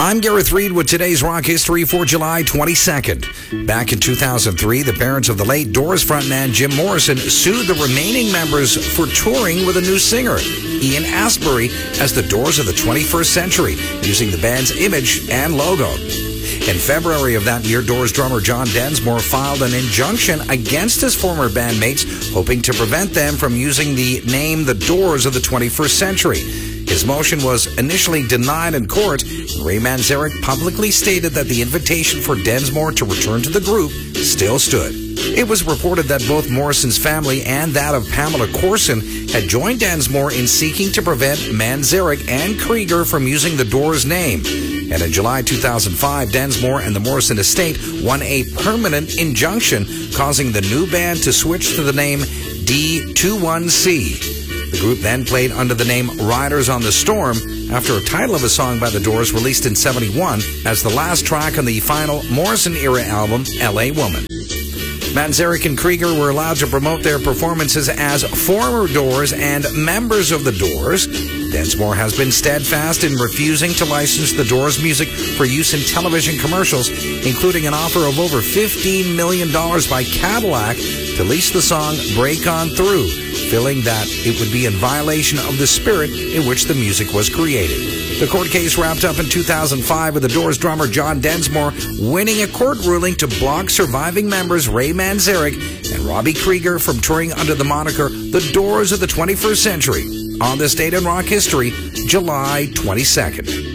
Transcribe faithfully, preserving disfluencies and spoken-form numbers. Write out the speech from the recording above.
I'm Gareth Reed with today's rock history for July twenty-second. Back in two thousand three, the parents of the late Doors frontman Jim Morrison sued the remaining members for touring with a new singer, Ian Astbury, as the Doors of the twenty-first century, using the band's image and logo. In February of that year, Doors drummer John Densmore filed an injunction against his former bandmates, hoping to prevent them from using the name The Doors of the twenty-first century. His motion was initially denied in court. Ray Manzarek publicly stated that the invitation for Densmore to return to the group still stood. It was reported that both Morrison's family and that of Pamela Corson had joined Densmore in seeking to prevent Manzarek and Krieger from using the Doors name. And in July two thousand five, Densmore and the Morrison estate won a permanent injunction, causing the new band to switch to the name D twenty-one C. The group then played under the name Riders on the Storm after a title of a song by the Doors released in seventy-one as the last track on the final Morrison-era album, L A Woman. Manzarek and Krieger were allowed to promote their performances as former Doors and members of the Doors. Densmore has been steadfast in refusing to license the Doors music for use in television commercials, including an offer of over fifteen million dollars by Cadillac to lease the song Break On Through, feeling that it would be in violation of the spirit in which the music was created. The court case wrapped up in two thousand five with the Doors drummer John Densmore winning a court ruling to block surviving members Ray Manzarek and Robbie Krieger from touring under the moniker The Doors of the twenty-first century. On this date in rock history, July twenty-second.